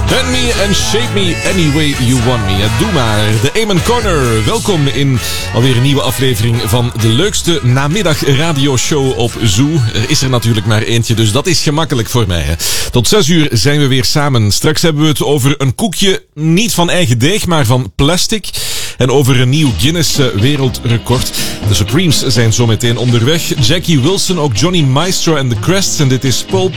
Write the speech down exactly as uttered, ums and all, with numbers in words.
Bend me and shape me any way you want me. Ja, doe maar. De Eamon Corner. Welkom in alweer een nieuwe aflevering van de leukste namiddag radioshow op Zoo. Er is er natuurlijk maar eentje, dus dat is gemakkelijk voor mij. Hè. Tot zes uur zijn we weer samen. Straks hebben we het over een koekje, niet van eigen deeg, maar van plastic. En over een nieuw Guinness wereldrecord. De Supremes zijn zo meteen onderweg. Jackie Wilson, ook Johnny Maestro en The Crests. En dit is Pulp